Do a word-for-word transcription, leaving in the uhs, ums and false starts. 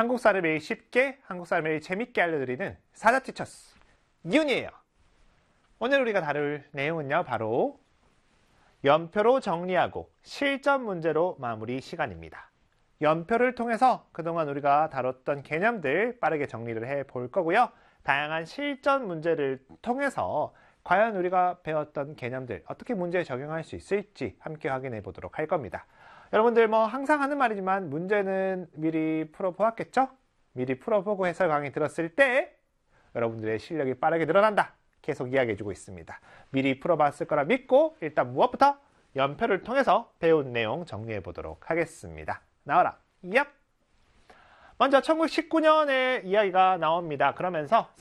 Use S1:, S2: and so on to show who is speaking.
S1: 한국사를 매일 쉽게, 한국사를 매일 재밌게 알려드리는 사자티처스 윤이에요. 오늘 우리가 다룰 내용은요, 바로 연표로 정리하고 실전 문제로 마무리 시간입니다. 연표를 통해서 그동안 우리가 다뤘던 개념들 빠르게 정리를 해 볼 거고요. 다양한 실전 문제를 통해서 과연 우리가 배웠던 개념들 어떻게 문제에 적용할 수 있을지 함께 확인해 보도록 할 겁니다. 여러분들 뭐 항상 하는 말이지만 문제는 미리 풀어보았겠죠? 미리 풀어보고 해설 강의 들었을 때 여러분들의 실력이 빠르게 늘어난다. 계속 이야기해주고 있습니다. 미리 풀어봤을 거라 믿고 일단 무엇부터? 연표를 통해서 배운 내용 정리해 보도록 하겠습니다. 나와라. 얍! 먼저 천구백십구 년의 이야기가 나옵니다. 그러면서